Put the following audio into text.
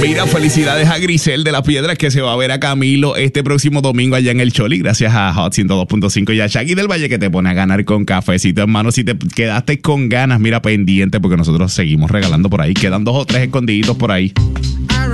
Mira, felicidades a Grisel de la Piedra, que se va a ver a Camilo este próximo domingo allá en el Choli, gracias a Hot 102.5 y a Shaggy del Valle, que te pone a ganar con cafecito, hermano. Si te quedaste con ganas, mira, pendiente, porque nosotros seguimos regalando por ahí. Quedan 2 o 3 escondiditos por ahí.